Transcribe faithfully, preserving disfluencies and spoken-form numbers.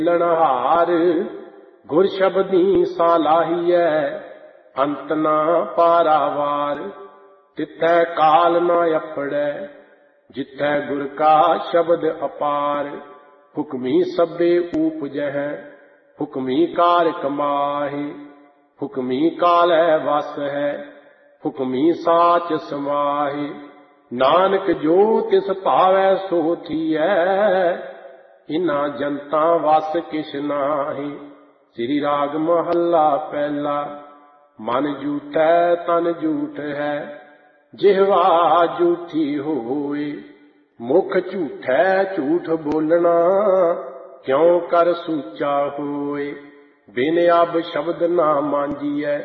ਲਣਹਾਰ ਗੁਰ ਸ਼ਬਦੀ ਸਾਲਾਹੀਐ ਅੰਤ ਨਾ ਪਾਰਾਵਾਰ। ਤਿੱਥੈ ਕਾਲ ਨਾ ਅਪੜੈ ਜਿੱਥੈ ਗੁਰ ਕਾ ਸ਼ਬਦ ਅਪਾਰ। ਹੁਕਮੀ ਸਭੇ ਊਪਜਹਿ ਹੁਕਮੀ ਕਾਰ ਕਮਾਹਿ। ਹੁਕਮੀ ਕਾਲੈ ਵਸ ਹੈ ਹੁਕਮੀ ਸਾਚ ਸਮਾਹਿ। ਨਾਨਕ ਜੋ ਤਿਸ ਭਾਵੈ ਸੋ ਥੀਐ ਇਨਾ ਜਨਤਾ ਵਸ ਕਿਛ ਨਾਹੀ। ਸ੍ਰੀ ਰਾਗ ਮਹੱਲਾ ਪਹਿਲਾ। ਮਨ ਝੂਠੈ ਤਨ ਝੂਠ ਹੈ ਜਿਹਵਾ ਝੂਠੀ ਹੋਏ। ਮੁਖ ਝੂਠੈ ਝੂਠ ਬੋਲਣਾ ਕਿਉ ਕਰ ਸੂਚਾ ਹੋਏ। ਬਿਨ ਅਬ ਸ਼ਬਦ ਨਾ ਮਾਂਜੀਐ